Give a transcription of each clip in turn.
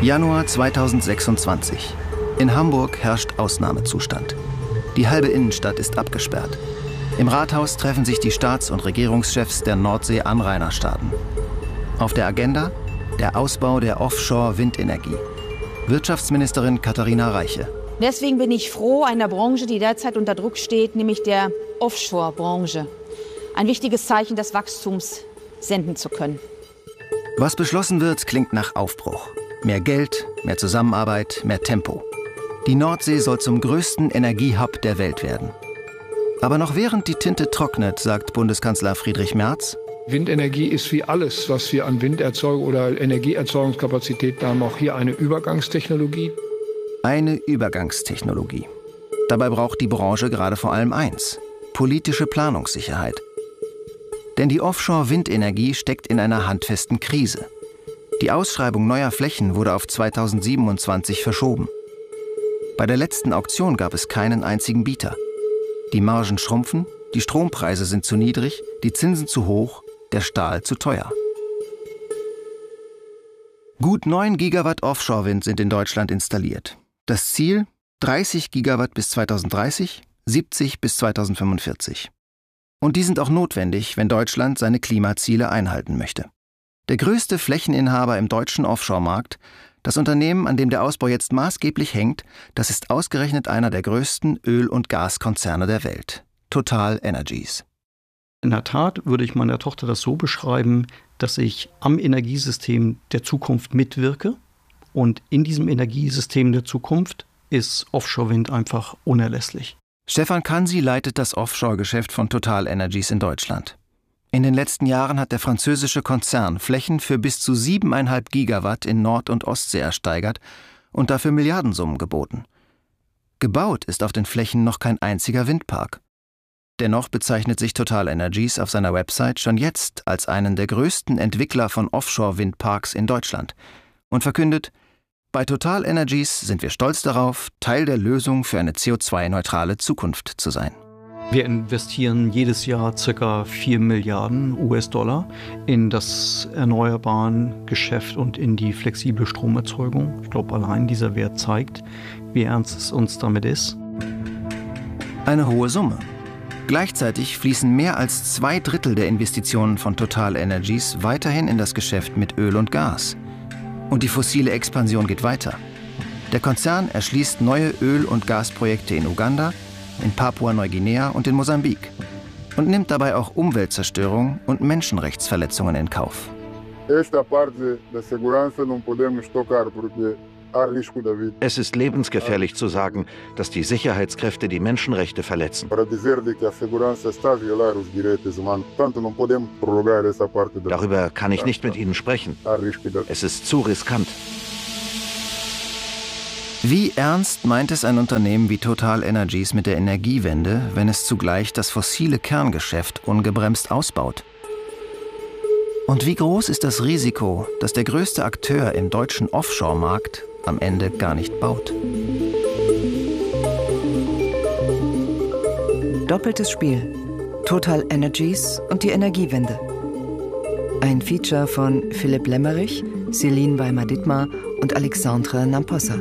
Januar 2026. In Hamburg herrscht Ausnahmezustand. Die halbe Innenstadt ist abgesperrt. Im Rathaus treffen sich die Staats- und Regierungschefs der Nordsee-Anrainerstaaten. Auf der Agenda der Ausbau der Offshore-Windenergie. Wirtschaftsministerin Katharina Reiche. Deswegen bin ich froh, einer Branche, die derzeit unter Druck steht, nämlich der Offshore-Branche, ein wichtiges Zeichen des Wachstums senden zu können. Was beschlossen wird, klingt nach Aufbruch. Mehr Geld, mehr Zusammenarbeit, mehr Tempo. Die Nordsee soll zum größten Energiehub der Welt werden. Aber noch während die Tinte trocknet, sagt Bundeskanzler Friedrich Merz: Windenergie ist wie alles, was wir an Winderzeugung oder Energieerzeugungskapazität haben, auch hier eine Übergangstechnologie. Eine Übergangstechnologie. Dabei braucht die Branche gerade vor allem eins: politische Planungssicherheit. Denn die Offshore-Windenergie steckt in einer handfesten Krise. Die Ausschreibung neuer Flächen wurde auf 2027 verschoben. Bei der letzten Auktion gab es keinen einzigen Bieter. Die Margen schrumpfen, die Strompreise sind zu niedrig, die Zinsen zu hoch, der Stahl zu teuer. Gut 9 Gigawatt Offshore-Wind sind in Deutschland installiert. Das Ziel: 30 Gigawatt bis 2030, 70 bis 2045. Und die sind auch notwendig, wenn Deutschland seine Klimaziele einhalten möchte. Der größte Flächeninhaber im deutschen Offshore-Markt, das Unternehmen, an dem der Ausbau jetzt maßgeblich hängt, das ist ausgerechnet einer der größten Öl- und Gaskonzerne der Welt: TotalEnergies. In der Tat würde ich meiner Tochter das so beschreiben, dass ich am Energiesystem der Zukunft mitwirke. Und in diesem Energiesystem der Zukunft ist Offshore-Wind einfach unerlässlich. Stefan Kansi leitet das Offshore-Geschäft von TotalEnergies in Deutschland. In den letzten Jahren hat der französische Konzern Flächen für bis zu 7,5 Gigawatt in Nord- und Ostsee ersteigert und dafür Milliardensummen geboten. Gebaut ist auf den Flächen noch kein einziger Windpark. Dennoch bezeichnet sich TotalEnergies auf seiner Website schon jetzt als einen der größten Entwickler von Offshore-Windparks in Deutschland und verkündet: Bei TotalEnergies sind wir stolz darauf, Teil der Lösung für eine CO2-neutrale Zukunft zu sein. Wir investieren jedes Jahr ca. 4 Milliarden US-Dollar in das erneuerbaren Geschäft und in die flexible Stromerzeugung. Ich glaube, allein dieser Wert zeigt, wie ernst es uns damit ist. Eine hohe Summe. Gleichzeitig fließen mehr als 2/3 der Investitionen von TotalEnergies weiterhin in das Geschäft mit Öl und Gas. Und die fossile Expansion geht weiter. Der Konzern erschließt neue Öl- und Gasprojekte in Uganda, in Papua-Neuguinea und in Mosambik und nimmt dabei auch Umweltzerstörung und Menschenrechtsverletzungen in Kauf. Es ist lebensgefährlich zu sagen, dass die Sicherheitskräfte die Menschenrechte verletzen. Darüber kann ich nicht mit Ihnen sprechen. Es ist zu riskant. Wie ernst meint es ein Unternehmen wie TotalEnergies mit der Energiewende, wenn es zugleich das fossile Kerngeschäft ungebremst ausbaut? Und wie groß ist das Risiko, dass der größte Akteur im deutschen Offshore-Markt am Ende gar nicht baut? Doppeltes Spiel. TotalEnergies und die Energiewende. Ein Feature von Philipp Lemmerich, Céline Weimar-Dittmar und Alexandre Nampossa.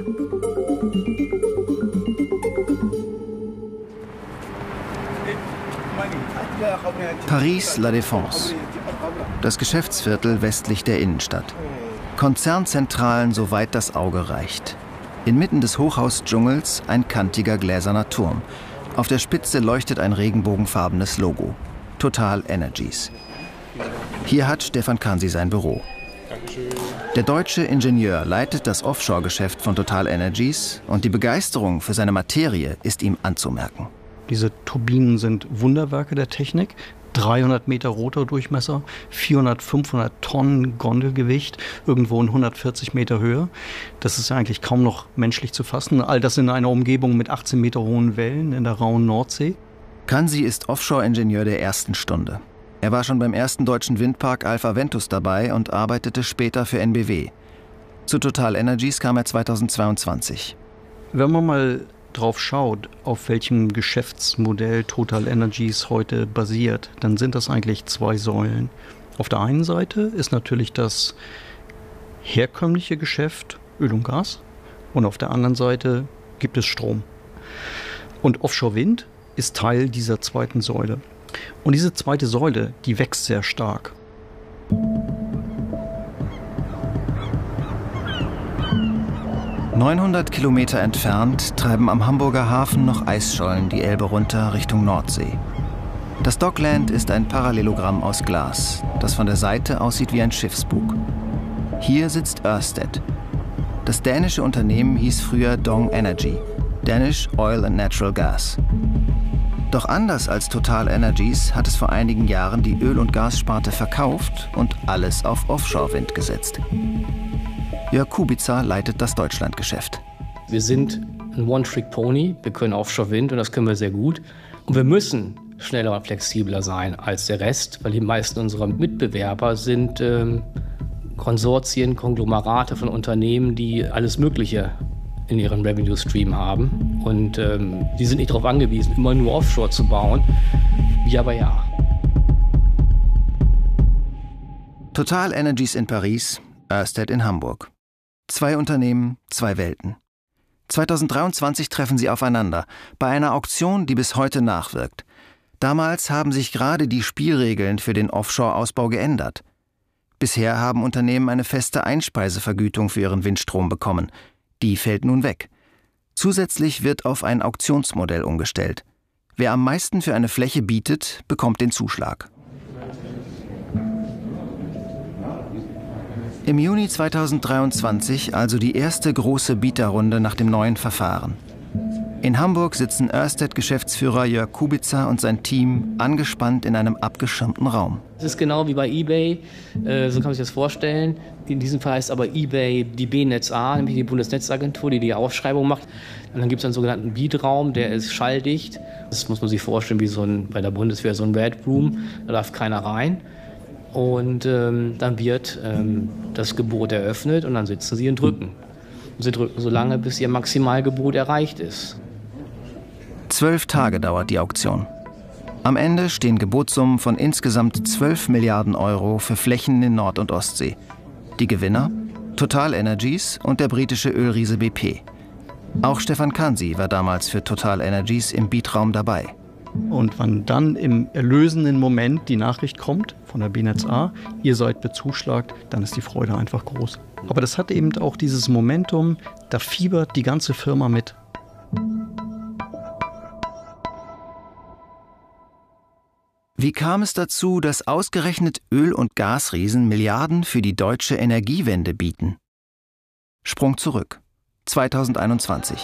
Paris La Défense. Das Geschäftsviertel westlich der Innenstadt. Konzernzentralen, soweit das Auge reicht. Inmitten des Hochhausdschungels ein kantiger gläserner Turm. Auf der Spitze leuchtet ein regenbogenfarbenes Logo: TotalEnergies. Hier hat Stefan Kansi sein Büro. Der deutsche Ingenieur leitet das Offshore-Geschäft von TotalEnergies und die Begeisterung für seine Materie ist ihm anzumerken. Diese Turbinen sind Wunderwerke der Technik. 300 Meter Rotordurchmesser, 400, 500 Tonnen Gondelgewicht, irgendwo in 140 Meter Höhe. Das ist ja eigentlich kaum noch menschlich zu fassen. All das in einer Umgebung mit 18 Meter hohen Wellen in der rauen Nordsee. Kansi ist Offshore-Ingenieur der ersten Stunde. Er war schon beim ersten deutschen Windpark Alpha Ventus dabei und arbeitete später für NBW. Zu TotalEnergies kam er 2022. Wenn man mal drauf schaut, auf welchem Geschäftsmodell TotalEnergies heute basiert, dann sind das eigentlich 2 Säulen. Auf der einen Seite ist natürlich das herkömmliche Geschäft Öl und Gas und auf der anderen Seite gibt es Strom. Und Offshore-Wind ist Teil dieser zweiten Säule. Und diese zweite Säule, die wächst sehr stark. ...900 Kilometer entfernt treiben am Hamburger Hafen noch Eisschollen die Elbe runter Richtung Nordsee. Das Dockland ist ein Parallelogramm aus Glas, das von der Seite aussieht wie ein Schiffsbug. Hier sitzt Ørsted. Das dänische Unternehmen hieß früher Dong Energy, Danish Oil and Natural Gas. Doch anders als Total Energies hat es vor einigen Jahren die Öl- und Gassparte verkauft und alles auf Offshore-Wind gesetzt. Jörg Kubica leitet das Deutschlandgeschäft. Wir sind ein One-Trick-Pony, wir können Offshore-Wind und das können wir sehr gut. Und wir müssen schneller und flexibler sein als der Rest, weil die meisten unserer Mitbewerber sind Konsortien, Konglomerate von Unternehmen, die alles Mögliche in ihrem Revenue-Stream haben. Und die sind nicht darauf angewiesen, immer nur Offshore zu bauen. Wir aber ja. Total Energies in Paris, Ørsted in Hamburg. 2 Unternehmen, 2 Welten. 2023 treffen sie aufeinander, bei einer Auktion, die bis heute nachwirkt. Damals haben sich gerade die Spielregeln für den Offshore-Ausbau geändert. Bisher haben Unternehmen eine feste Einspeisevergütung für ihren Windstrom bekommen. Die fällt nun weg. Zusätzlich wird auf ein Auktionsmodell umgestellt. Wer am meisten für eine Fläche bietet, bekommt den Zuschlag. Im Juni 2023 also die erste große Bieterrunde nach dem neuen Verfahren. In Hamburg sitzen Ørsted-Geschäftsführer Jörg Kubica und sein Team angespannt in einem abgeschirmten Raum. Es ist genau wie bei eBay, so kann man sich das vorstellen. In diesem Fall ist aber eBay die BNetzA, nämlich die Bundesnetzagentur, die Ausschreibung macht. Und dann gibt es einen sogenannten Biedraum, der ist schalldicht. Das muss man sich vorstellen wie bei der Bundeswehr so ein Red Room, da darf keiner rein. Und dann wird das Gebot eröffnet und dann sitzen sie und drücken. Und sie drücken so lange, bis ihr Maximalgebot erreicht ist. 12 Tage dauert die Auktion. Am Ende stehen Gebotssummen von insgesamt 12 Milliarden Euro für Flächen in Nord- und Ostsee. Die Gewinner? Total Energies und der britische Ölriese BP. Auch Stefan Kansi war damals für Total Energies im Biedraum dabei. Und wenn dann im erlösenden Moment die Nachricht kommt von der BNetzA, ihr seid bezuschlagt, dann ist die Freude einfach groß. Aber das hat eben auch dieses Momentum, da fiebert die ganze Firma mit. Wie kam es dazu, dass ausgerechnet Öl- und Gasriesen Milliarden für die deutsche Energiewende bieten? Sprung zurück. 2021.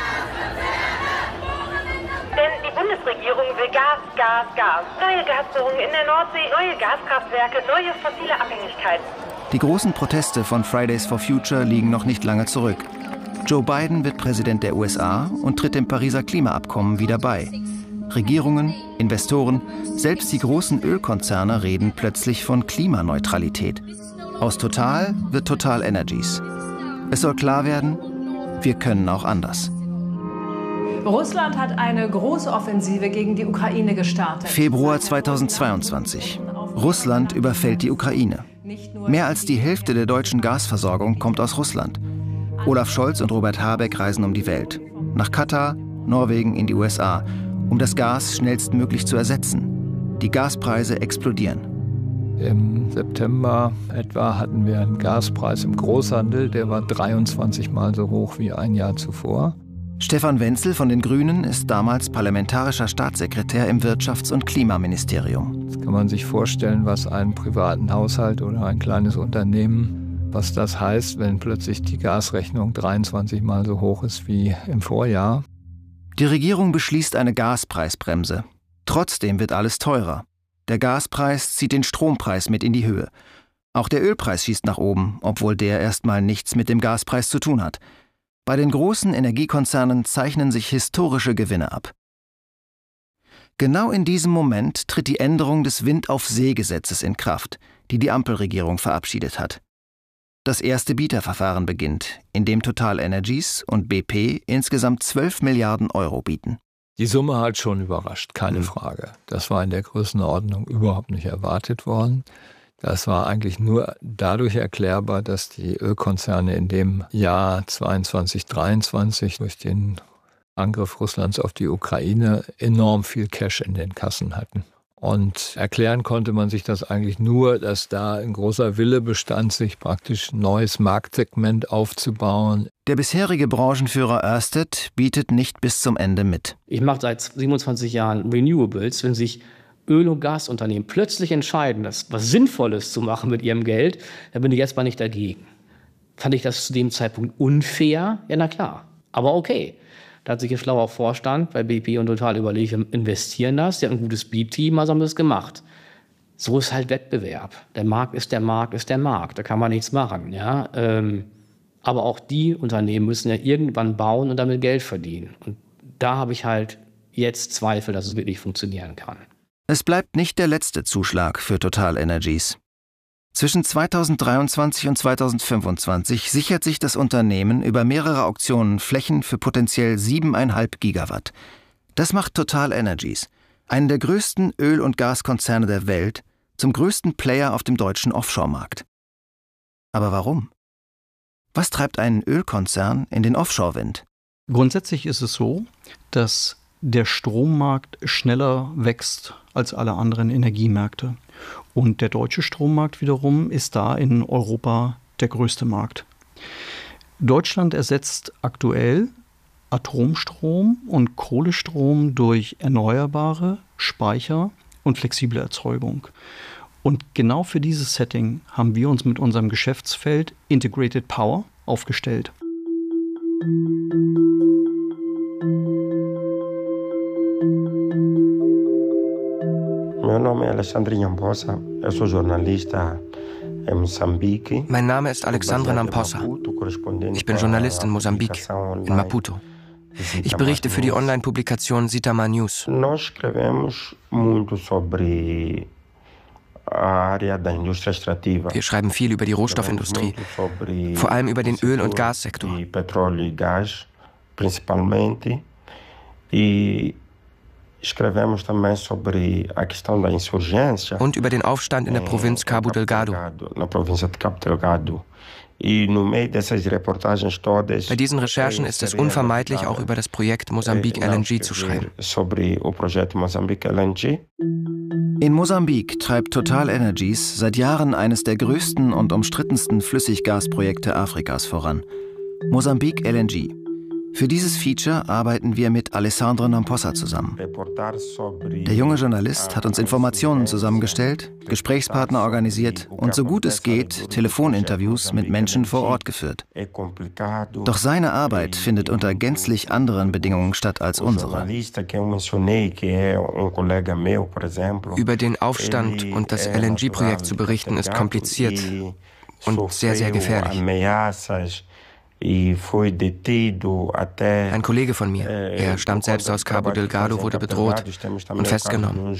Bundesregierung will Gas, Gas, Gas. Neue Gasbohrungen in der Nordsee, neue Gaskraftwerke, neue fossile Abhängigkeiten. Die großen Proteste von Fridays for Future liegen noch nicht lange zurück. Joe Biden wird Präsident der USA und tritt dem Pariser Klimaabkommen wieder bei. Regierungen, Investoren, selbst die großen Ölkonzerne reden plötzlich von Klimaneutralität. Aus Total wird Total Energies. Es soll klar werden, wir können auch anders. Russland hat eine große Offensive gegen die Ukraine gestartet. Februar 2022. Russland überfällt die Ukraine. Mehr als die Hälfte der deutschen Gasversorgung kommt aus Russland. Olaf Scholz und Robert Habeck reisen um die Welt. Nach Katar, Norwegen, in die USA, um das Gas schnellstmöglich zu ersetzen. Die Gaspreise explodieren. Im September etwa hatten wir einen Gaspreis im Großhandel, der war 23 Mal so hoch wie ein Jahr zuvor. Stefan Wenzel von den Grünen ist damals parlamentarischer Staatssekretär im Wirtschafts- und Klimaministerium. Jetzt kann man sich vorstellen, was einen privaten Haushalt oder ein kleines Unternehmen, was das heißt, wenn plötzlich die Gasrechnung 23 Mal so hoch ist wie im Vorjahr. Die Regierung beschließt eine Gaspreisbremse. Trotzdem wird alles teurer. Der Gaspreis zieht den Strompreis mit in die Höhe. Auch der Ölpreis schießt nach oben, obwohl der erstmal nichts mit dem Gaspreis zu tun hat. Bei den großen Energiekonzernen zeichnen sich historische Gewinne ab. Genau in diesem Moment tritt die Änderung des Wind-auf-See-Gesetzes in Kraft, die die Ampelregierung verabschiedet hat. Das erste Bieterverfahren beginnt, in dem Total Energies und BP insgesamt 12 Milliarden Euro bieten. Die Summe hat schon überrascht, keine Frage. Das war in der Größenordnung überhaupt nicht erwartet worden. Das war eigentlich nur dadurch erklärbar, dass die Ölkonzerne in dem Jahr 22, 23 durch den Angriff Russlands auf die Ukraine enorm viel Cash in den Kassen hatten. Und erklären konnte man sich das eigentlich nur, dass da ein großer Wille bestand, sich praktisch ein neues Marktsegment aufzubauen. Der bisherige Branchenführer Ørsted bietet nicht bis zum Ende mit. Ich mache seit 27 Jahren Renewables. Wenn sich Öl- und Gasunternehmen plötzlich entscheiden, das was Sinnvolles zu machen mit ihrem Geld, dann bin ich erstmal nicht dagegen. Fand ich das zu dem Zeitpunkt unfair? Ja, na klar. Aber okay. Da hat sich ein schlauer Vorstand bei BP und Total überlegt, wir investieren das. Die haben ein gutes Beat-Team, also haben das gemacht. So ist halt Wettbewerb. Der Markt ist der Markt, ist der Markt. Da kann man nichts machen. Ja? Aber auch die Unternehmen müssen ja irgendwann bauen und damit Geld verdienen. Und da habe ich halt jetzt Zweifel, dass es wirklich funktionieren kann. Es bleibt nicht der letzte Zuschlag für TotalEnergies. Zwischen 2023 und 2025 sichert sich das Unternehmen über mehrere Auktionen Flächen für potenziell 7,5 Gigawatt. Das macht TotalEnergies, einen der größten Öl- und Gaskonzerne der Welt, zum größten Player auf dem deutschen Offshore-Markt. Aber warum? Was treibt einen Ölkonzern in den Offshore-Wind? Grundsätzlich ist es so, dass der Strommarkt schneller wächst als alle anderen Energiemärkte. Und der deutsche Strommarkt wiederum ist da in Europa der größte Markt. Deutschland ersetzt aktuell Atomstrom und Kohlestrom durch erneuerbare Speicher und flexible Erzeugung. Und genau für dieses Setting haben wir uns mit unserem Geschäftsfeld Integrated Power aufgestellt. Mein Name ist Alexandre Namposa. Ich bin Journalist in Mosambik, in Maputo. Ich berichte für die Online-Publikation Sitama News. Wir schreiben viel über die Rohstoffindustrie, vor allem über den Öl- und Gassektor. Und über den Aufstand in der Provinz Cabo Delgado. Bei diesen Recherchen ist es unvermeidlich, auch über das Projekt Mosambik LNG zu schreiben. In Mosambik treibt TotalEnergies seit Jahren eines der größten und umstrittensten Flüssiggasprojekte Afrikas voran: Mosambik LNG. Für dieses Feature arbeiten wir mit Alessandro Namposa zusammen. Der junge Journalist hat uns Informationen zusammengestellt, Gesprächspartner organisiert und so gut es geht, Telefoninterviews mit Menschen vor Ort geführt. Doch seine Arbeit findet unter gänzlich anderen Bedingungen statt als unsere. Über den Aufstand und das LNG-Projekt zu berichten ist kompliziert und sehr, sehr gefährlich. Ein Kollege von mir, er stammt selbst aus Cabo Delgado, wurde bedroht und festgenommen.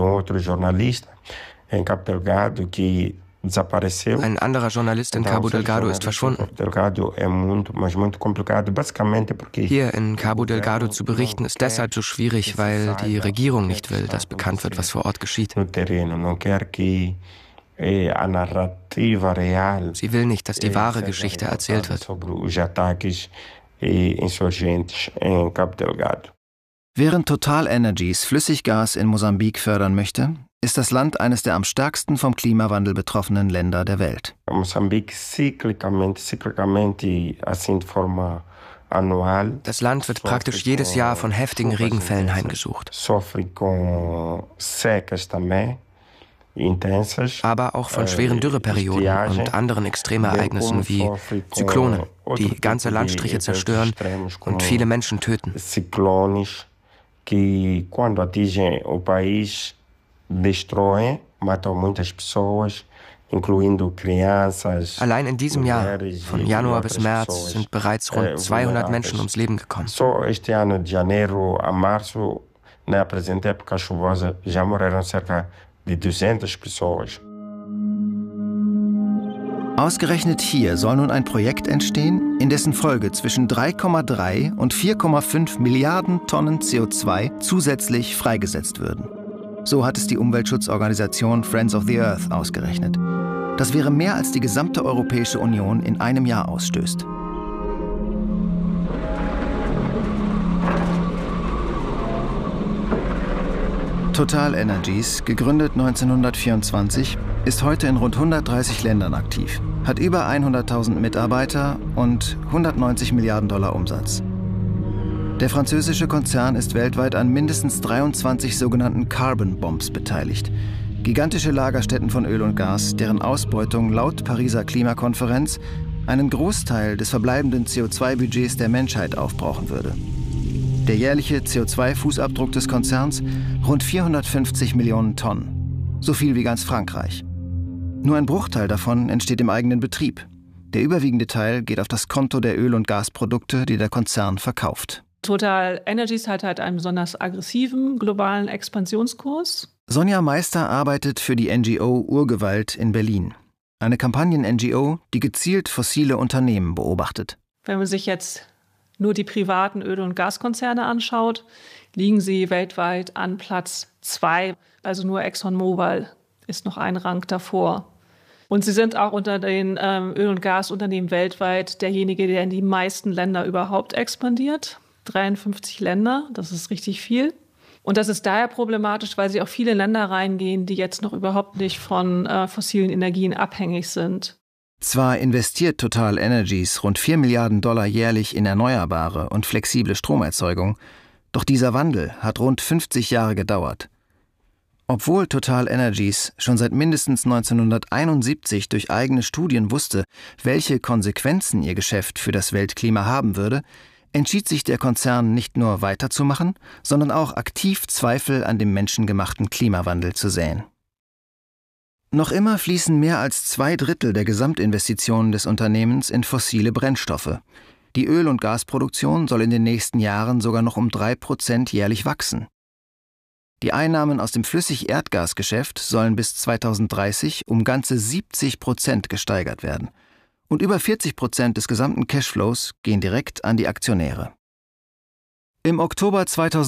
Ein anderer Journalist in Cabo Delgado ist verschwunden. Hier in Cabo Delgado zu berichten ist deshalb so schwierig, weil die Regierung nicht will, dass bekannt wird, was vor Ort geschieht. Sie will nicht, dass die wahre Geschichte erzählt wird. Während TotalEnergies Flüssiggas in Mosambik fördern möchte, ist das Land eines der am stärksten vom Klimawandel betroffenen Länder der Welt. Das Land wird praktisch jedes Jahr von heftigen Regenfällen heimgesucht. Aber auch von schweren Dürreperioden und anderen Extremereignissen wie Zyklonen, die ganze Landstriche zerstören und viele Menschen töten. Allein in diesem Jahr, von Januar bis März, sind bereits rund 200 Menschen ums Leben gekommen. Ausgerechnet hier soll nun ein Projekt entstehen, in dessen Folge zwischen 3,3 und 4,5 Milliarden Tonnen CO2 zusätzlich freigesetzt würden. So hat es die Umweltschutzorganisation Friends of the Earth ausgerechnet. Das wäre mehr, als die gesamte Europäische Union in einem Jahr ausstößt. Total Energies, gegründet 1924, ist heute in rund 130 Ländern aktiv, hat über 100.000 Mitarbeiter und 190 Milliarden Dollar Umsatz. Der französische Konzern ist weltweit an mindestens 23 sogenannten Carbon Bombs beteiligt. Gigantische Lagerstätten von Öl und Gas, deren Ausbeutung laut Pariser Klimakonferenz einen Großteil des verbleibenden CO2-Budgets der Menschheit aufbrauchen würde. Der jährliche CO2-Fußabdruck des Konzerns rund 450 Millionen Tonnen. So viel wie ganz Frankreich. Nur ein Bruchteil davon entsteht im eigenen Betrieb. Der überwiegende Teil geht auf das Konto der Öl- und Gasprodukte, die der Konzern verkauft. Total Energies hat halt einen besonders aggressiven globalen Expansionskurs. Sonja Meister arbeitet für die NGO Urgewalt in Berlin. Eine Kampagnen-NGO, die gezielt fossile Unternehmen beobachtet. Wenn man sich jetzt nur die privaten Öl- und Gaskonzerne anschaut, liegen sie weltweit an Platz 2. Also nur ExxonMobil ist noch ein Rang davor. Und sie sind auch unter den Öl- und Gasunternehmen weltweit derjenige, der in die meisten Länder überhaupt expandiert. 53 Länder, das ist richtig viel. Und das ist daher problematisch, weil sie auch viele Länder reingehen, die jetzt noch überhaupt nicht von fossilen Energien abhängig sind. Zwar investiert Total Energies rund 4 Milliarden Dollar jährlich in erneuerbare und flexible Stromerzeugung, doch dieser Wandel hat rund 50 Jahre gedauert. Obwohl Total Energies schon seit mindestens 1971 durch eigene Studien wusste, welche Konsequenzen ihr Geschäft für das Weltklima haben würde, entschied sich der Konzern nicht nur weiterzumachen, sondern auch aktiv Zweifel an dem menschengemachten Klimawandel zu säen. Noch immer fließen mehr als 2/3 der Gesamtinvestitionen des Unternehmens in fossile Brennstoffe. Die Öl- und Gasproduktion soll in den nächsten Jahren sogar noch um 3% jährlich wachsen. Die Einnahmen aus dem Flüssig-Erdgasgeschäft sollen bis 2030 um ganze 70% gesteigert werden. Und über 40% des gesamten Cashflows gehen direkt an die Aktionäre. Im Oktober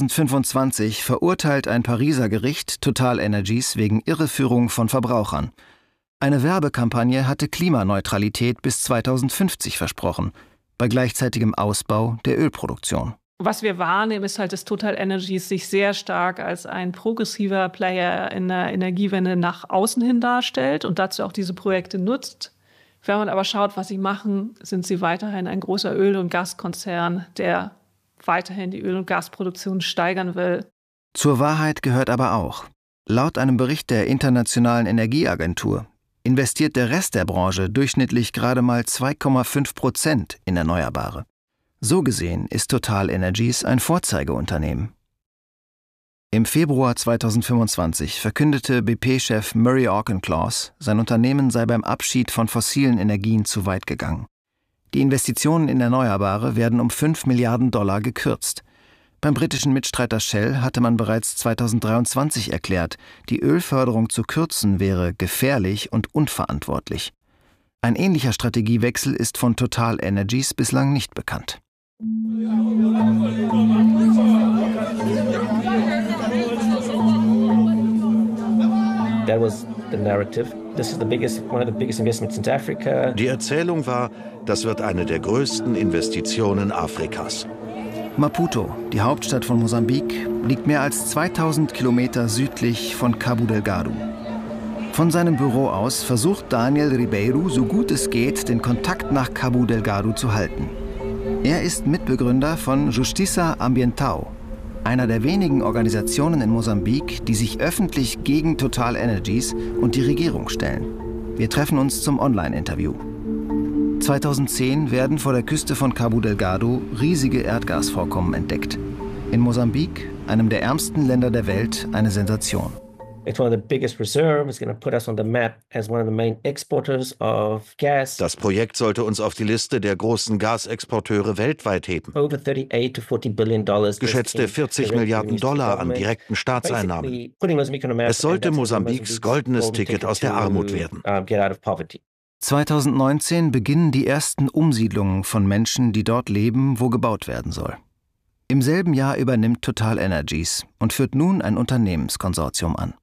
2025 verurteilt ein Pariser Gericht Total Energies wegen Irreführung von Verbrauchern. Eine Werbekampagne hatte Klimaneutralität bis 2050 versprochen, bei gleichzeitigem Ausbau der Ölproduktion. Was wir wahrnehmen, ist halt, dass Total Energies sich sehr stark als ein progressiver Player in der Energiewende nach außen hin darstellt und dazu auch diese Projekte nutzt. Wenn man aber schaut, was sie machen, sind sie weiterhin ein großer Öl- und Gaskonzern, der weiterhin die Öl- und Gasproduktion steigern will. Zur Wahrheit gehört aber auch: Laut einem Bericht der Internationalen Energieagentur investiert der Rest der Branche durchschnittlich gerade mal 2,5% in Erneuerbare. So gesehen ist Total Energies ein Vorzeigeunternehmen. Im Februar 2025 verkündete BP-Chef Murray Auchincloss, sein Unternehmen sei beim Abschied von fossilen Energien zu weit gegangen. Die Investitionen in Erneuerbare werden um 5 Milliarden Dollar gekürzt. Beim britischen Mitstreiter Shell hatte man bereits 2023 erklärt, die Ölförderung zu kürzen wäre gefährlich und unverantwortlich. Ein ähnlicher Strategiewechsel ist von Total Energies bislang nicht bekannt. Die Erzählung war, das wird eine der größten Investitionen Afrikas. Maputo, die Hauptstadt von Mosambik, liegt mehr als 2000 Kilometer südlich von Cabo Delgado. Von seinem Büro aus versucht Daniel Ribeiro, so gut es geht, den Kontakt nach Cabo Delgado zu halten. Er ist Mitbegründer von Justiça Ambiental, einer der wenigen Organisationen in Mosambik, die sich öffentlich gegen Total Energies und die Regierung stellen. Wir treffen uns zum Online-Interview. 2010 werden vor der Küste von Cabo Delgado riesige Erdgasvorkommen entdeckt. In Mosambik, einem der ärmsten Länder der Welt, eine Sensation. Das Projekt sollte uns auf die Liste der großen Gasexporteure weltweit heben. Geschätzte 40 Milliarden Dollar an direkten Staatseinnahmen. Es sollte Mosambiks goldenes Ticket aus der Armut werden. 2019 beginnen die ersten Umsiedlungen von Menschen, die dort leben, wo gebaut werden soll. Im selben Jahr übernimmt Total Energies und führt nun ein Unternehmenskonsortium an.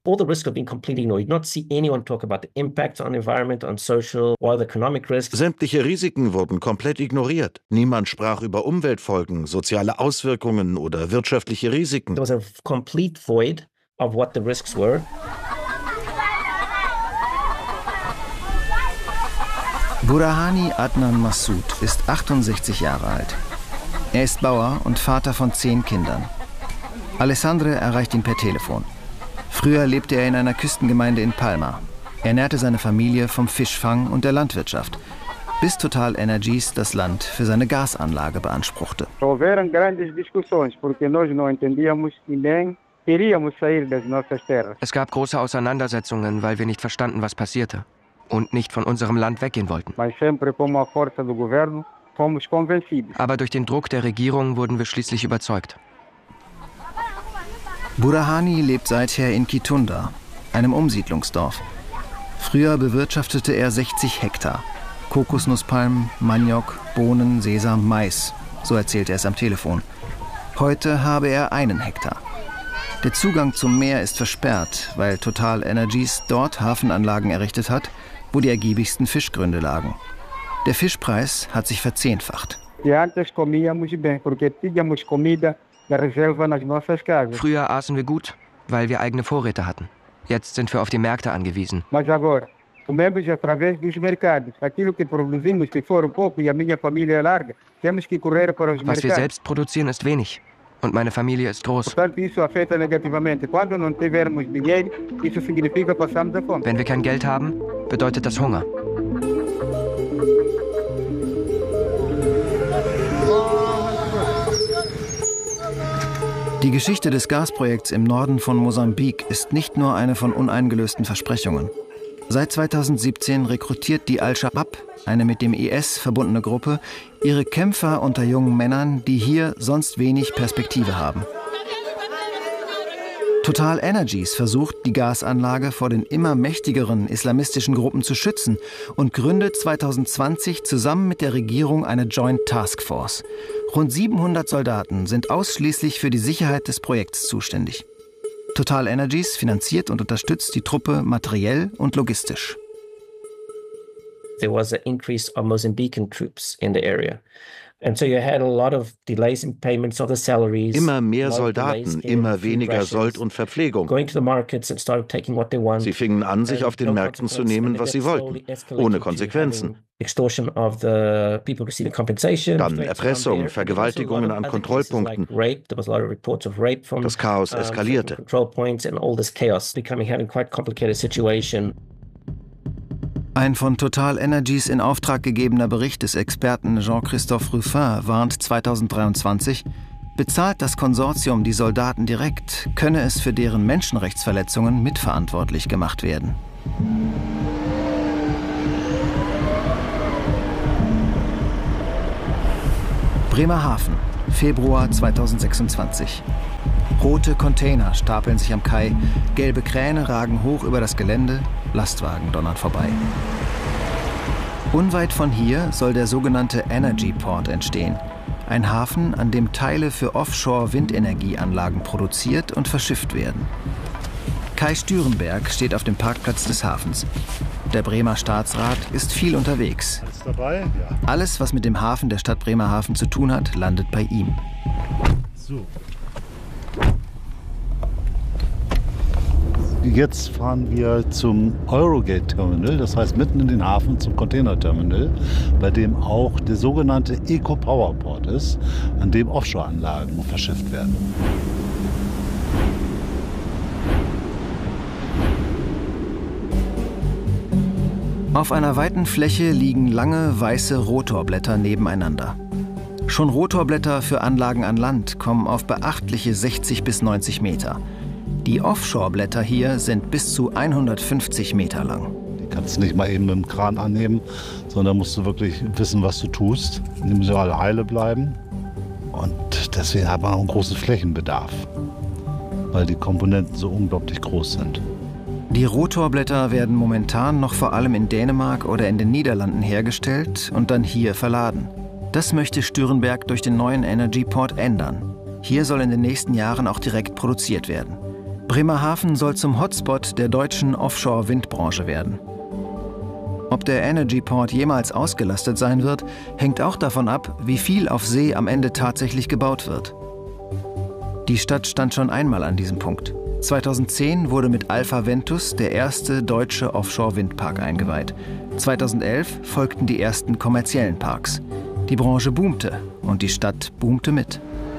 Sämtliche Risiken wurden komplett ignoriert. Niemand sprach über Umweltfolgen, soziale Auswirkungen oder wirtschaftliche Risiken. Burahani Adnan Massoud ist 68 Jahre alt. Er ist Bauer und Vater von 10 Kindern. Alessandre erreicht ihn per Telefon. Früher lebte er in einer Küstengemeinde in Palma. Er ernährte seine Familie vom Fischfang und der Landwirtschaft, bis Total Energies das Land für seine Gasanlage beanspruchte. Es gab große Auseinandersetzungen, weil wir nicht verstanden, was passierte und nicht von unserem Land weggehen wollten. Aber durch den Druck der Regierung wurden wir schließlich überzeugt. Burahani lebt seither in Kitunda, einem Umsiedlungsdorf. Früher bewirtschaftete er 60 Hektar. Kokosnusspalmen, Maniok, Bohnen, Sesam, Mais, so erzählt er es am Telefon. Heute habe er 1 Hektar. Der Zugang zum Meer ist versperrt, weil Total Energies dort Hafenanlagen errichtet hat, wo die ergiebigsten Fischgründe lagen. Der Fischpreis hat sich verzehnfacht. Früher aßen wir gut, weil wir eigene Vorräte hatten. Jetzt sind wir auf die Märkte angewiesen. Was wir selbst produzieren, ist wenig. Und meine Familie ist groß. Wenn wir kein Geld haben, bedeutet das Hunger. Die Geschichte des Gasprojekts im Norden von Mosambik ist nicht nur eine von uneingelösten Versprechungen. Seit 2017 rekrutiert die Al-Shabaab, eine mit dem IS verbundene Gruppe, ihre Kämpfer unter jungen Männern, die hier sonst wenig Perspektive haben. Total Energies versucht, die Gasanlage vor den immer mächtigeren islamistischen Gruppen zu schützen und gründet 2020 zusammen mit der Regierung eine Joint Task Force. Rund 700 Soldaten sind ausschließlich für die Sicherheit des Projekts zuständig. Total Energies finanziert und unterstützt die Truppe materiell und logistisch. There was an increase of Mozambican troops in the area. And so you had a lot of delays in payments of the salaries. Immer mehr Soldaten, immer weniger Sold und Verpflegung. Going to the markets and started taking what they want. Sie fingen an, sich auf den Märkten zu nehmen, was sie wollten, ohne Konsequenzen. Extortion of the people receiving compensation. Dann Erpressung, Vergewaltigungen an Kontrollpunkten. Das Chaos eskalierte. Ein von Total Energies in Auftrag gegebener Bericht des Experten Jean-Christophe Ruffin warnt 2023, bezahlt das Konsortium die Soldaten direkt, könne es für deren Menschenrechtsverletzungen mitverantwortlich gemacht werden. Bremerhaven, Februar 2026. Rote Container stapeln sich am Kai, gelbe Kräne ragen hoch über das Gelände, Lastwagen donnern vorbei. Unweit von hier soll der sogenannte Energy Port entstehen. Ein Hafen, an dem Teile für Offshore-Windenergieanlagen produziert und verschifft werden. Kai Stürenberg steht auf dem Parkplatz des Hafens. Der Bremer Staatsrat ist viel unterwegs. Alles dabei? Ja. Alles, was mit dem Hafen der Stadt Bremerhaven zu tun hat, landet bei ihm. So. Jetzt fahren wir zum Eurogate-Terminal, das heißt mitten in den Hafen zum Container-Terminal, bei dem auch der sogenannte Eco-Power-Port ist, an dem Offshore-Anlagen verschifft werden. Auf einer weiten Fläche liegen lange weiße Rotorblätter nebeneinander. Schon Rotorblätter für Anlagen an Land kommen auf beachtliche 60 bis 90 Meter. Die Offshore-Blätter hier sind bis zu 150 Meter lang. Die kannst du nicht mal eben mit dem Kran annehmen, sondern musst du wirklich wissen, was du tust. Die müssen alle heile bleiben. Und deswegen hat man auch einen großen Flächenbedarf, weil die Komponenten so unglaublich groß sind. Die Rotorblätter werden momentan noch vor allem in Dänemark oder in den Niederlanden hergestellt und dann hier verladen. Das möchte Stürenberg durch den neuen Energy Port ändern. Hier soll in den nächsten Jahren auch direkt produziert werden. Bremerhaven soll zum Hotspot der deutschen Offshore-Windbranche werden. Ob der Energyport jemals ausgelastet sein wird, hängt auch davon ab, wie viel auf See am Ende tatsächlich gebaut wird. Die Stadt stand schon einmal an diesem Punkt. 2010 wurde mit Alpha Ventus der erste deutsche Offshore-Windpark eingeweiht. 2011 folgten die ersten kommerziellen Parks. Die Branche boomte und die Stadt boomte mit.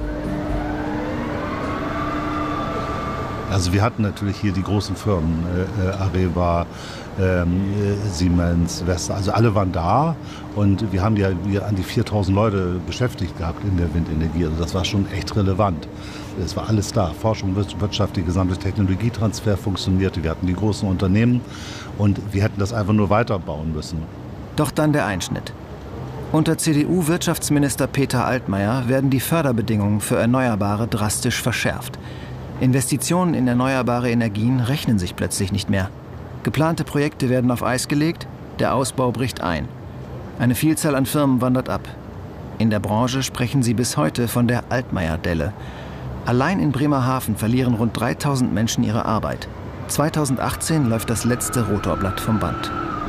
Also wir hatten natürlich hier die großen Firmen, Areva, Siemens, Vestas, also alle waren da und wir haben ja an die 4.000 Leute beschäftigt gehabt in der Windenergie. Also das war schon echt relevant. Es war alles da. Forschung, Wirtschaft, die gesamte Technologietransfer funktionierte. Wir hatten die großen Unternehmen und wir hätten das einfach nur weiterbauen müssen. Doch dann der Einschnitt. Unter CDU-Wirtschaftsminister Peter Altmaier werden die Förderbedingungen für Erneuerbare drastisch verschärft. Investitionen in erneuerbare Energien rechnen sich plötzlich nicht mehr. Geplante Projekte werden auf Eis gelegt, der Ausbau bricht ein. Eine Vielzahl an Firmen wandert ab. In der Branche sprechen sie bis heute von der Altmaier-Delle. Allein in Bremerhaven verlieren rund 3.000 Menschen ihre Arbeit. 2018 läuft das letzte Rotorblatt vom Band.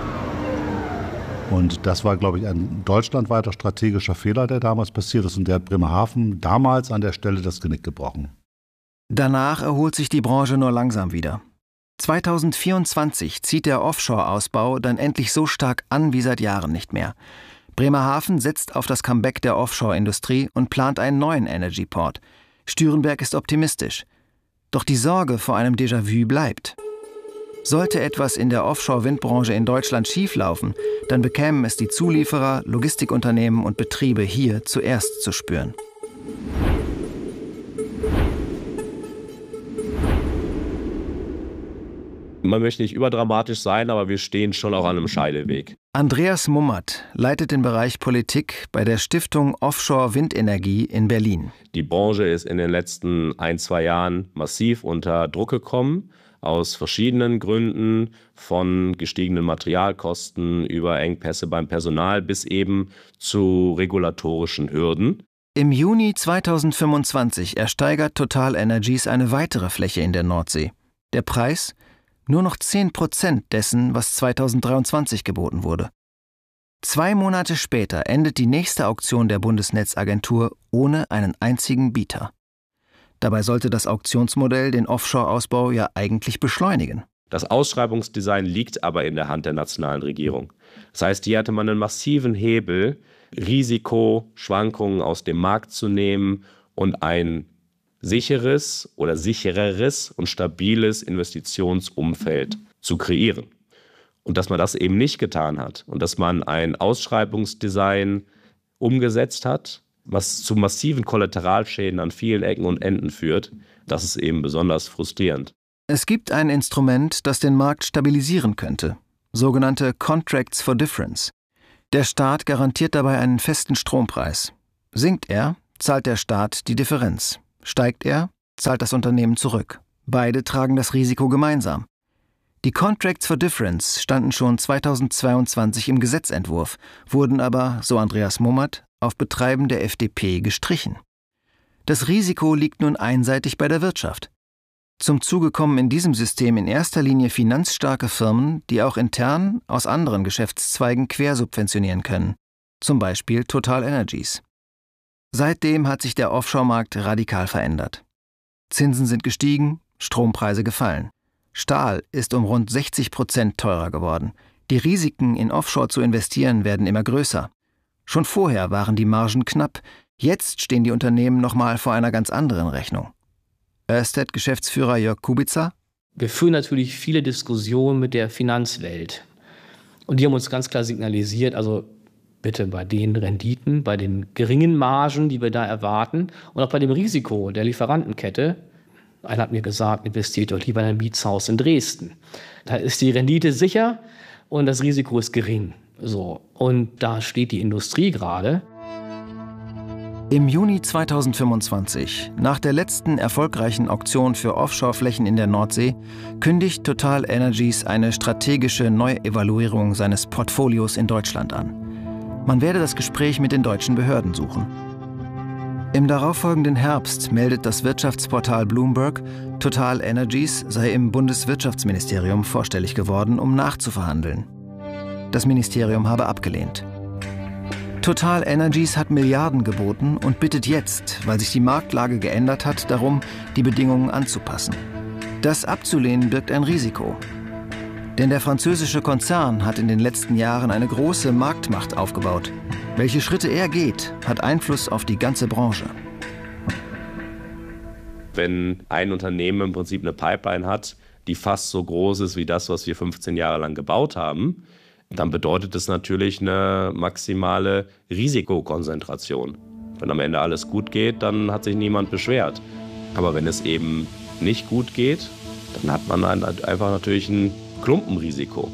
Und das war, glaube ich, ein deutschlandweiter strategischer Fehler, der damals passiert ist. Und der hat Bremerhaven damals an der Stelle das Genick gebrochen. Danach erholt sich die Branche nur langsam wieder. 2024 zieht der Offshore-Ausbau dann endlich so stark an wie seit Jahren nicht mehr. Bremerhaven setzt auf das Comeback der Offshore-Industrie und plant einen neuen Energyport. Stürenberg ist optimistisch. Doch die Sorge vor einem Déjà-vu bleibt. Sollte etwas in der Offshore-Windbranche in Deutschland schieflaufen, dann bekämen es die Zulieferer, Logistikunternehmen und Betriebe hier zuerst zu spüren. Man möchte nicht überdramatisch sein, aber wir stehen schon auch an einem Scheideweg. Andreas Mummert leitet den Bereich Politik bei der Stiftung Offshore Windenergie in Berlin. Die Branche ist in den letzten 1-2 Jahren massiv unter Druck gekommen, aus verschiedenen Gründen, von gestiegenen Materialkosten über Engpässe beim Personal bis eben zu regulatorischen Hürden. Im Juni 2025 ersteigert TotalEnergies eine weitere Fläche in der Nordsee. Der Preis? Nur noch 10% dessen, was 2023 geboten wurde. 2 Monate später endet die nächste Auktion der Bundesnetzagentur ohne einen einzigen Bieter. Dabei sollte das Auktionsmodell den Offshore-Ausbau ja eigentlich beschleunigen. Das Ausschreibungsdesign liegt aber in der Hand der nationalen Regierung. Das heißt, hier hatte man einen massiven Hebel, Risikoschwankungen aus dem Markt zu nehmen und ein sicheres oder sichereres und stabiles Investitionsumfeld zu kreieren. Und dass man das eben nicht getan hat und dass man ein Ausschreibungsdesign umgesetzt hat, was zu massiven Kollateralschäden an vielen Ecken und Enden führt, das ist eben besonders frustrierend. Es gibt ein Instrument, das den Markt stabilisieren könnte, sogenannte Contracts for Difference. Der Staat garantiert dabei einen festen Strompreis. Sinkt er, zahlt der Staat die Differenz. Steigt er, zahlt das Unternehmen zurück. Beide tragen das Risiko gemeinsam. Die Contracts for Difference standen schon 2022 im Gesetzentwurf, wurden aber, so Andreas Mummert, auf Betreiben der FDP gestrichen. Das Risiko liegt nun einseitig bei der Wirtschaft. Zum Zuge kommen in diesem System in erster Linie finanzstarke Firmen, die auch intern aus anderen Geschäftszweigen quersubventionieren können, zum Beispiel TotalEnergies. Seitdem hat sich der Offshore-Markt radikal verändert. Zinsen sind gestiegen, Strompreise gefallen. Stahl ist um rund 60% teurer geworden. Die Risiken, in Offshore zu investieren, werden immer größer. Schon vorher waren die Margen knapp, jetzt stehen die Unternehmen nochmal vor einer ganz anderen Rechnung. Ørsted-Geschäftsführer Jörg Kubica: Wir führen natürlich viele Diskussionen mit der Finanzwelt. Und die haben uns ganz klar signalisiert, also bitte bei den Renditen, bei den geringen Margen, die wir da erwarten und auch bei dem Risiko der Lieferantenkette. Einer hat mir gesagt, investiert doch lieber in ein Mietshaus in Dresden. Da ist die Rendite sicher und das Risiko ist gering. So. Und da steht die Industrie gerade. Im Juni 2025, nach der letzten erfolgreichen Auktion für Offshore-Flächen in der Nordsee, kündigt TotalEnergies eine strategische Neuevaluierung seines Portfolios in Deutschland an. Man werde das Gespräch mit den deutschen Behörden suchen. Im darauffolgenden Herbst meldet das Wirtschaftsportal Bloomberg, Total Energies sei im Bundeswirtschaftsministerium vorstellig geworden, um nachzuverhandeln. Das Ministerium habe abgelehnt. Total Energies hat Milliarden geboten und bittet jetzt, weil sich die Marktlage geändert hat, darum, die Bedingungen anzupassen. Das abzulehnen birgt ein Risiko. Denn der französische Konzern hat in den letzten Jahren eine große Marktmacht aufgebaut. Welche Schritte er geht, hat Einfluss auf die ganze Branche. Wenn ein Unternehmen im Prinzip eine Pipeline hat, die fast so groß ist wie das, was wir 15 Jahre lang gebaut haben, dann bedeutet es natürlich eine maximale Risikokonzentration. Wenn am Ende alles gut geht, dann hat sich niemand beschwert. Aber wenn es eben nicht gut geht, dann hat man einfach natürlich ein Klumpenrisiko.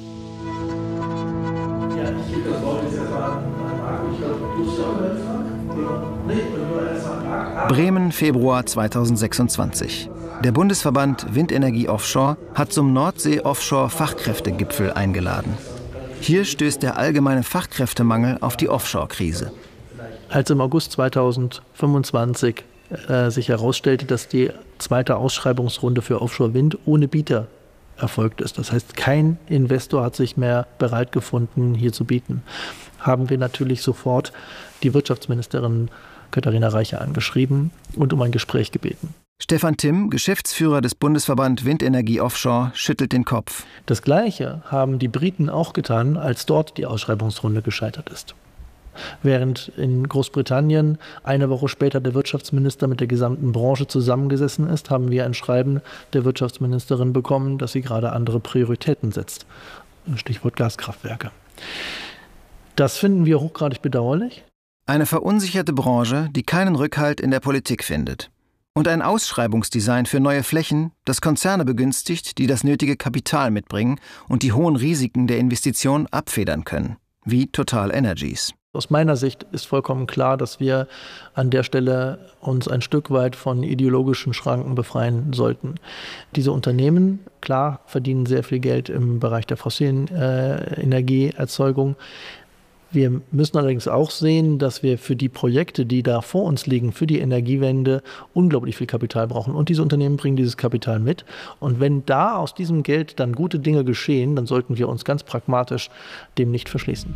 Bremen, Februar 2026. Der Bundesverband Windenergie Offshore hat zum Nordsee-Offshore-Fachkräftegipfel eingeladen. Hier stößt der allgemeine Fachkräftemangel auf die Offshore-Krise. Als im August 2025 sich herausstellte, dass die zweite Ausschreibungsrunde für Offshore-Wind ohne Bieter erfolgt ist. Das heißt, kein Investor hat sich mehr bereit gefunden, hier zu bieten. Haben wir natürlich sofort die Wirtschaftsministerin Katharina Reiche angeschrieben und um ein Gespräch gebeten. Stefan Timm, Geschäftsführer des Bundesverband Windenergie Offshore, schüttelt den Kopf. Das Gleiche haben die Briten auch getan, als dort die Ausschreibungsrunde gescheitert ist. Während in Großbritannien eine Woche später der Wirtschaftsminister mit der gesamten Branche zusammengesessen ist, haben wir ein Schreiben der Wirtschaftsministerin bekommen, dass sie gerade andere Prioritäten setzt. Stichwort Gaskraftwerke. Das finden wir hochgradig bedauerlich. Eine verunsicherte Branche, die keinen Rückhalt in der Politik findet. Und ein Ausschreibungsdesign für neue Flächen, das Konzerne begünstigt, die das nötige Kapital mitbringen und die hohen Risiken der Investition abfedern können, wie Total Energies. Aus meiner Sicht ist vollkommen klar, dass wir an der Stelle uns ein Stück weit von ideologischen Schranken befreien sollten. Diese Unternehmen, klar, verdienen sehr viel Geld im Bereich der fossilen Energieerzeugung. Wir müssen allerdings auch sehen, dass wir für die Projekte, die da vor uns liegen, für die Energiewende unglaublich viel Kapital brauchen. Und diese Unternehmen bringen dieses Kapital mit. Und wenn da aus diesem Geld dann gute Dinge geschehen, dann sollten wir uns ganz pragmatisch dem nicht verschließen.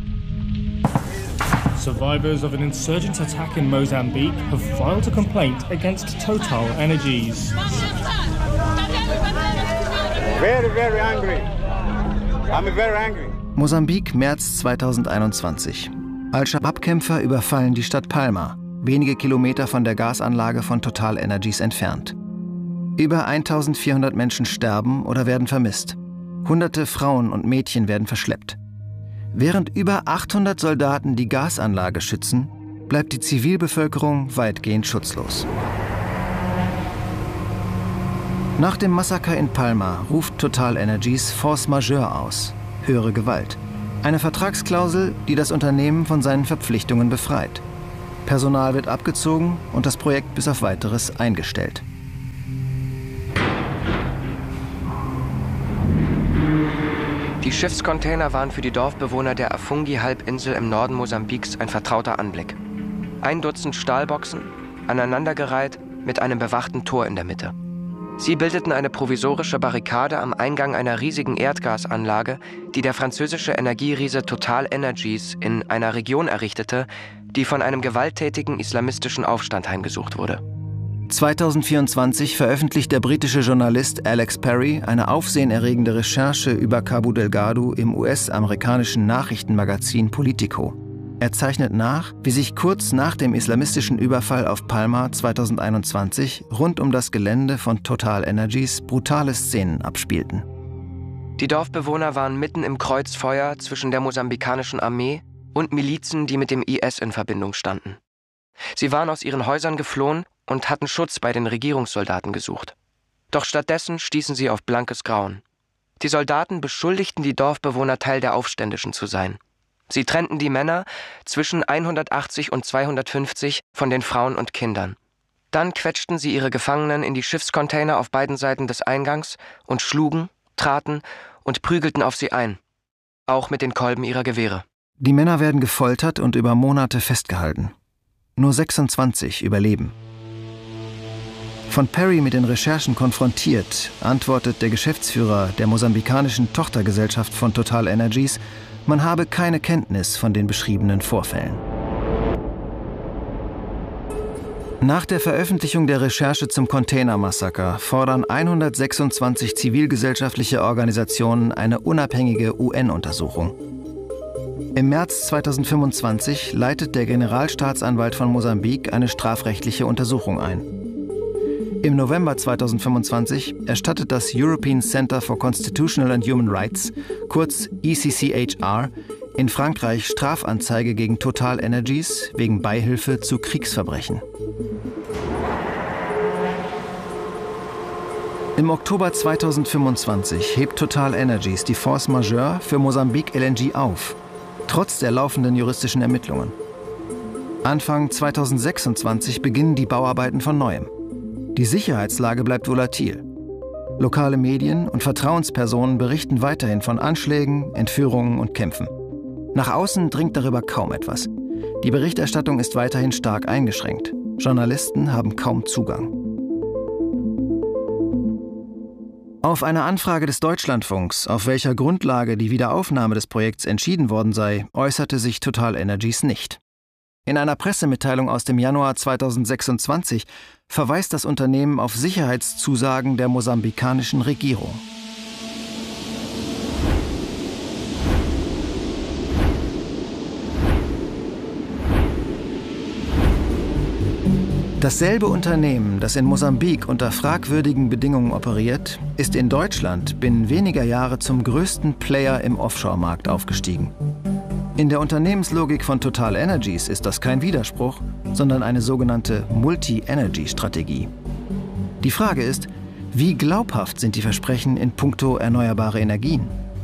Survivors of an insurgent attack in Mozambique have filed a complaint against Total Energies. Very angry. I'm very angry. Mosambik, März 2021. Al-Shabaab-Kämpfer überfallen die Stadt Palma, wenige Kilometer von der Gasanlage von Total Energies entfernt. Über 1400 Menschen sterben oder werden vermisst. Hunderte Frauen und Mädchen werden verschleppt. Während über 800 Soldaten die Gasanlage schützen, bleibt die Zivilbevölkerung weitgehend schutzlos. Nach dem Massaker in Palma ruft Total Energies Force Majeure aus, höhere Gewalt. Eine Vertragsklausel, die das Unternehmen von seinen Verpflichtungen befreit. Personal wird abgezogen und das Projekt bis auf Weiteres eingestellt. Die Schiffscontainer waren für die Dorfbewohner der Afungi-Halbinsel im Norden Mosambiks ein vertrauter Anblick. 1 Dutzend Stahlboxen, aneinandergereiht mit einem bewachten Tor in der Mitte. Sie bildeten eine provisorische Barrikade am Eingang einer riesigen Erdgasanlage, die der französische Energieriese Total Energies in einer Region errichtete, die von einem gewalttätigen islamistischen Aufstand heimgesucht wurde. 2024 veröffentlicht der britische Journalist Alex Perry eine aufsehenerregende Recherche über Cabo Delgado im US-amerikanischen Nachrichtenmagazin Politico. Er zeichnet nach, wie sich kurz nach dem islamistischen Überfall auf Palma 2021 rund um das Gelände von Total Energies brutale Szenen abspielten. Die Dorfbewohner waren mitten im Kreuzfeuer zwischen der mosambikanischen Armee und Milizen, die mit dem IS in Verbindung standen. Sie waren aus ihren Häusern geflohen und hatten Schutz bei den Regierungssoldaten gesucht. Doch stattdessen stießen sie auf blankes Grauen. Die Soldaten beschuldigten die Dorfbewohner, Teil der Aufständischen zu sein. Sie trennten die Männer zwischen 180 und 250 von den Frauen und Kindern. Dann quetschten sie ihre Gefangenen in die Schiffscontainer auf beiden Seiten des Eingangs und schlugen, traten und prügelten auf sie ein. Auch mit den Kolben ihrer Gewehre. Die Männer werden gefoltert und über Monate festgehalten. Nur 26 überleben. Von Perry mit den Recherchen konfrontiert, antwortet der Geschäftsführer der mosambikanischen Tochtergesellschaft von Total Energies, man habe keine Kenntnis von den beschriebenen Vorfällen. Nach der Veröffentlichung der Recherche zum Containermassaker fordern 126 zivilgesellschaftliche Organisationen eine unabhängige UN-Untersuchung. Im März 2025 leitet der Generalstaatsanwalt von Mosambik eine strafrechtliche Untersuchung ein. Im November 2025 erstattet das European Center for Constitutional and Human Rights, kurz ECCHR, in Frankreich Strafanzeige gegen Total Energies wegen Beihilfe zu Kriegsverbrechen. Im Oktober 2025 hebt Total Energies die Force Majeure für Mosambik LNG auf, trotz der laufenden juristischen Ermittlungen. Anfang 2026 beginnen die Bauarbeiten von Neuem. Die Sicherheitslage bleibt volatil. Lokale Medien und Vertrauenspersonen berichten weiterhin von Anschlägen, Entführungen und Kämpfen. Nach außen dringt darüber kaum etwas. Die Berichterstattung ist weiterhin stark eingeschränkt. Journalisten haben kaum Zugang. Auf eine Anfrage des Deutschlandfunks, auf welcher Grundlage die Wiederaufnahme des Projekts entschieden worden sei, äußerte sich Total Energies nicht. In einer Pressemitteilung aus dem Januar 2026 verweist das Unternehmen auf Sicherheitszusagen der mosambikanischen Regierung. Dasselbe Unternehmen, das in Mosambik unter fragwürdigen Bedingungen operiert, ist in Deutschland binnen weniger Jahre zum größten Player im Offshore-Markt aufgestiegen. In der Unternehmenslogik von Total Energies ist das kein Widerspruch, sondern eine sogenannte Multi-Energy-Strategie. Die Frage ist, wie glaubhaft sind die Versprechen in puncto erneuerbare Energien?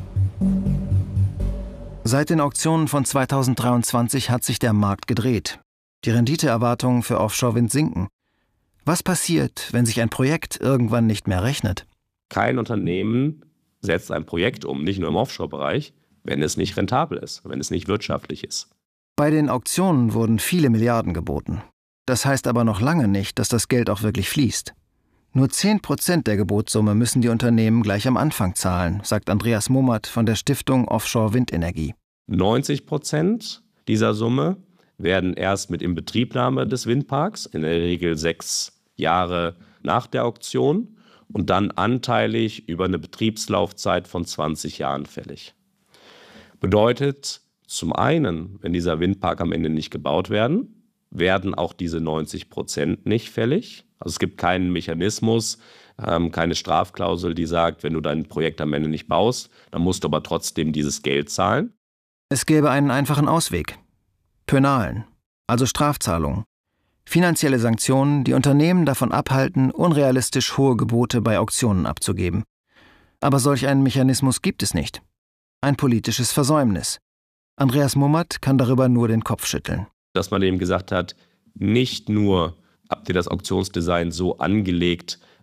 Seit den Auktionen von 2023 hat sich der Markt gedreht. Die Renditeerwartungen für Offshore-Wind sinken. Was passiert, wenn sich ein Projekt irgendwann nicht mehr rechnet? Kein Unternehmen setzt ein Projekt um, nicht nur im Offshore-Bereich, wenn es nicht rentabel ist, wenn es nicht wirtschaftlich ist. Bei den Auktionen wurden viele Milliarden geboten. Das heißt aber noch lange nicht, dass das Geld auch wirklich fließt. Nur 10% der Gebotssumme müssen die Unternehmen gleich am Anfang zahlen, sagt Andreas Momert von der Stiftung Offshore Windenergie. 90% dieser Summe werden erst mit Inbetriebnahme des Windparks, in der Regel 6 Jahre nach der Auktion, und dann anteilig über eine Betriebslaufzeit von 20 Jahren fällig. Bedeutet zum einen, wenn dieser Windpark am Ende nicht gebaut werden auch diese 90% nicht fällig. Also es gibt keinen Mechanismus, keine Strafklausel, die sagt, wenn du dein Projekt am Ende nicht baust, dann musst du aber trotzdem dieses Geld zahlen. Es gäbe einen einfachen Ausweg. Pönalen, also Strafzahlungen. Finanzielle Sanktionen, die Unternehmen davon abhalten, unrealistisch hohe Gebote bei Auktionen abzugeben. Aber solch einen Mechanismus gibt es nicht. Ein politisches Versäumnis. Andreas Mummert kann darüber nur den Kopf schütteln. Dass man eben gesagt hat, nicht nur habt ihr das Auktionsdesign so angelegt,